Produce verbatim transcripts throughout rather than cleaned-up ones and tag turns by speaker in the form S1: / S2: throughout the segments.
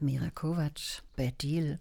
S1: Mira Kovac, Bad Deal,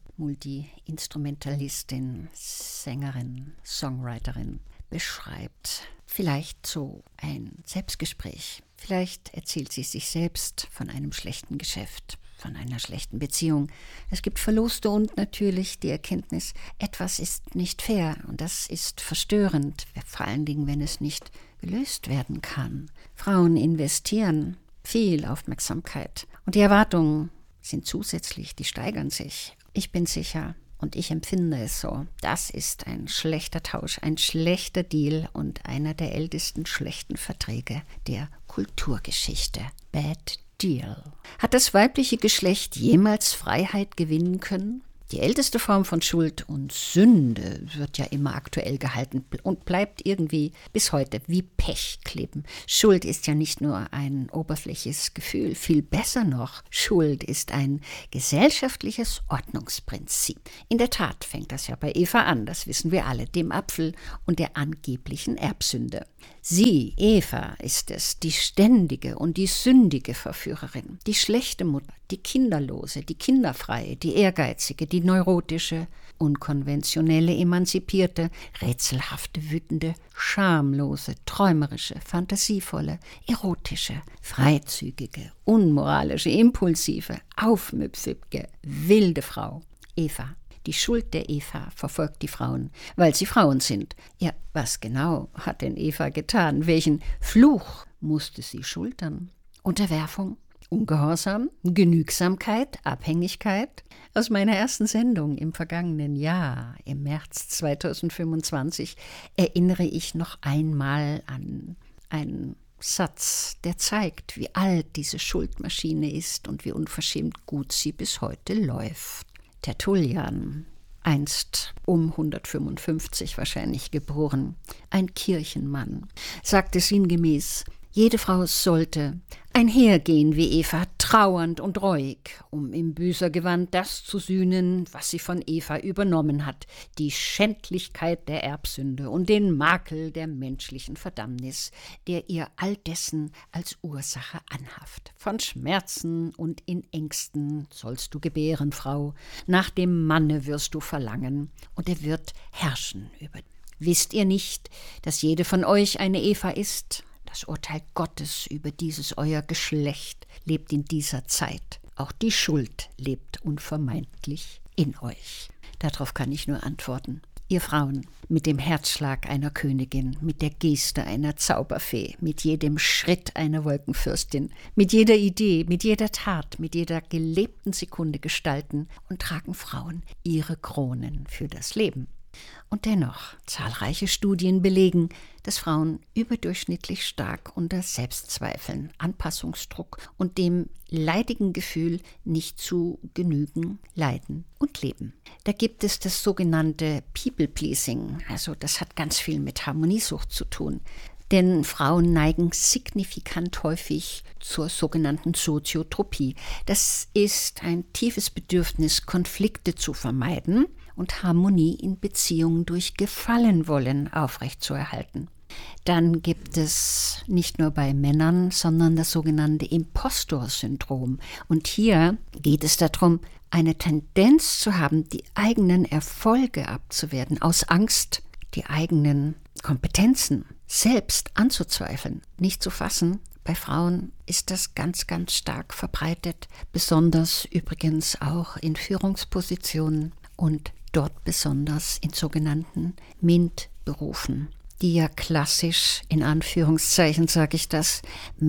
S1: Multi-Instrumentalistin, Sängerin, Songwriterin, beschreibt vielleicht so ein Selbstgespräch. Vielleicht erzählt sie sich selbst von einem schlechten Geschäft, von einer schlechten Beziehung. Es gibt Verluste und natürlich die Erkenntnis, etwas ist nicht fair und das ist verstörend, vor allen Dingen, wenn es nicht gelöst werden kann. Frauen investieren viel Aufmerksamkeit und die Erwartungen sind zusätzlich, die steigern sich. Ich bin sicher und ich empfinde es so, das ist ein schlechter Tausch, ein schlechter Deal und einer der ältesten schlechten Verträge der Kulturgeschichte. Bad Deal. Hat das weibliche Geschlecht jemals Freiheit gewinnen können? Die älteste Form von Schuld und Sünde wird ja immer aktuell gehalten und bleibt irgendwie bis heute wie Pech kleben. Schuld ist ja nicht nur ein oberflächliches Gefühl, viel besser noch, Schuld ist ein gesellschaftliches Ordnungsprinzip. In der Tat fängt das ja bei Eva an, das wissen wir alle, dem Apfel und der angeblichen Erbsünde. Sie, Eva, ist es, die ständige und die sündige Verführerin, die schlechte Mutter, die kinderlose, die kinderfreie, die ehrgeizige, die neurotische, unkonventionelle, emanzipierte, rätselhafte, wütende, schamlose, träumerische, fantasievolle, erotische, freizügige, unmoralische, impulsive, aufmüpfige, wilde Frau. Eva. Die Schuld der Eva verfolgt die Frauen, weil sie Frauen sind. Ja, was genau hat denn Eva getan? Welchen Fluch musste sie schultern? Unterwerfung? Ungehorsam? Genügsamkeit? Abhängigkeit? Aus meiner ersten Sendung im vergangenen Jahr, im März zweitausendfünfundzwanzig, erinnere ich noch einmal an einen Satz, der zeigt, wie alt diese Schuldmaschine ist und wie unverschämt gut sie bis heute läuft. Tertullian, einst um hundertfünfundfünfzig wahrscheinlich geboren, ein Kirchenmann, sagte sinngemäß, jede Frau sollte einhergehen wie Eva, trauernd und reuig, um im Büßergewand das zu sühnen, was sie von Eva übernommen hat, die Schändlichkeit der Erbsünde und den Makel der menschlichen Verdammnis, der ihr all dessen als Ursache anhaftet. Von Schmerzen und in Ängsten sollst du gebären, Frau, nach dem Manne wirst du verlangen, und er wird herrschen über dich. Wisst ihr nicht, dass jede von euch eine Eva ist? Das Urteil Gottes über dieses euer Geschlecht lebt in dieser Zeit. Auch die Schuld lebt unvermeidlich in euch. Darauf kann ich nur antworten. Ihr Frauen, mit dem Herzschlag einer Königin, mit der Geste einer Zauberfee, mit jedem Schritt einer Wolkenfürstin, mit jeder Idee, mit jeder Tat, mit jeder gelebten Sekunde gestalten und tragen Frauen ihre Kronen für das Leben. Und dennoch, zahlreiche Studien belegen, dass Frauen überdurchschnittlich stark unter Selbstzweifeln, Anpassungsdruck und dem leidigen Gefühl, nicht zu genügen, leiden und leben. Da gibt es das sogenannte People-Pleasing, also das hat ganz viel mit Harmoniesucht zu tun. Denn Frauen neigen signifikant häufig zur sogenannten Soziotropie. Das ist ein tiefes Bedürfnis, Konflikte zu vermeiden und Harmonie in Beziehungen durch Gefallenwollen aufrechtzuerhalten. Dann gibt es nicht nur bei Männern, sondern das sogenannte Impostor-Syndrom. Und hier geht es darum, eine Tendenz zu haben, die eigenen Erfolge abzuwerten, aus Angst, die eigenen Kompetenzen selbst anzuzweifeln, nicht zu fassen. Bei Frauen ist das ganz, ganz stark verbreitet, besonders übrigens auch in Führungspositionen und dort besonders in sogenannten MINT-Berufen, die ja klassisch, in Anführungszeichen sage ich das,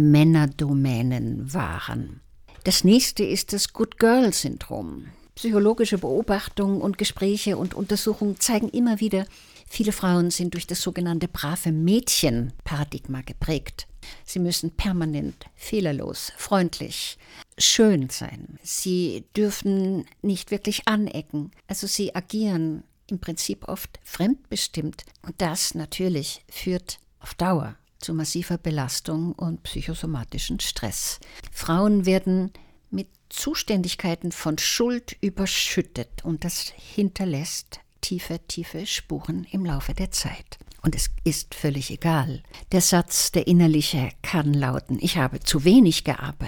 S1: Männerdomänen waren. Das nächste ist das Good-Girl-Syndrom. Psychologische Beobachtungen und Gespräche und Untersuchungen zeigen immer wieder, viele Frauen sind durch das sogenannte brave Mädchen-Paradigma geprägt. Sie müssen permanent fehlerlos, freundlich, schön sein. Sie dürfen nicht wirklich anecken. Also sie agieren im Prinzip oft fremdbestimmt. Und das natürlich führt auf Dauer zu massiver Belastung und psychosomatischen Stress. Frauen werden mit Zuständigkeiten von Schuld überschüttet und das hinterlässt tiefe, tiefe Spuren im Laufe der Zeit. Und es ist völlig egal. Der Satz, der innerliche, kann lauten, ich habe zu wenig gearbeitet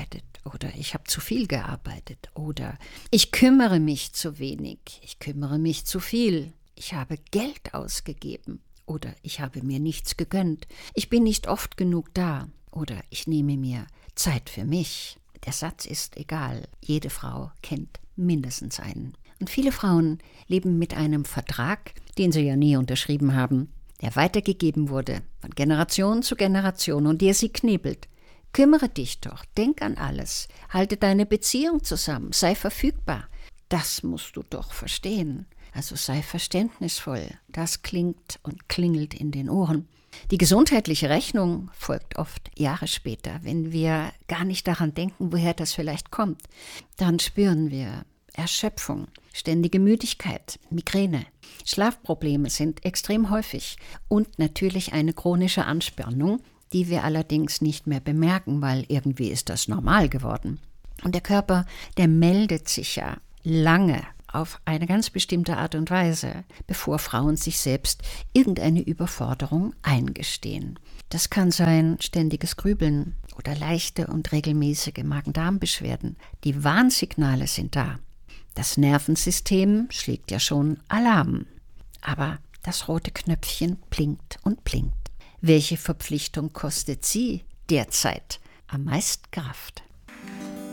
S1: oder ich habe zu viel gearbeitet oder ich kümmere mich zu wenig, ich kümmere mich zu viel, ich habe Geld ausgegeben oder ich habe mir nichts gegönnt, ich bin nicht oft genug da oder ich nehme mir Zeit für mich. Der Satz ist egal, jede Frau kennt mindestens einen. Und viele Frauen leben mit einem Vertrag, den sie ja nie unterschrieben haben, der weitergegeben wurde von Generation zu Generation und der sie knebelt. Kümmere dich doch, denk an alles, halte deine Beziehung zusammen, sei verfügbar. Das musst du doch verstehen. Also sei verständnisvoll. Das klingt und klingelt in den Ohren. Die gesundheitliche Rechnung folgt oft Jahre später. Wenn wir gar nicht daran denken, woher das vielleicht kommt, dann spüren wir Erschöpfung, ständige Müdigkeit, Migräne. Schlafprobleme sind extrem häufig und natürlich eine chronische Anspannung, die wir allerdings nicht mehr bemerken, weil irgendwie ist das normal geworden. Und der Körper, der meldet sich ja lange auf eine ganz bestimmte Art und Weise, bevor Frauen sich selbst irgendeine Überforderung eingestehen. Das kann sein ständiges Grübeln oder leichte und regelmäßige Magen-Darm-Beschwerden. Die Warnsignale sind da. Das Nervensystem schlägt ja schon Alarm. Aber das rote Knöpfchen blinkt und blinkt. Welche Verpflichtung kostet Sie derzeit am meisten Kraft?